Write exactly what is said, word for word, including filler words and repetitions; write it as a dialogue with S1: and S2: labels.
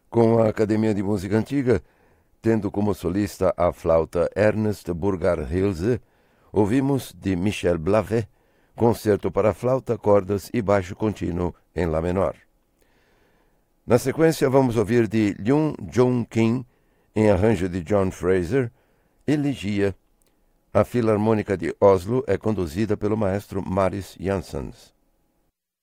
S1: Com a Academia de Música Antiga, tendo como solista a flauta Ernest Burger-Hilse, ouvimos de Michel Blavet, concerto para flauta, cordas e baixo contínuo em Lá menor. Na sequência, vamos ouvir de Leung Joon Kim, em arranjo de John Fraser, Elegia. A Filarmônica de Oslo é conduzida pelo maestro Marius Janssens.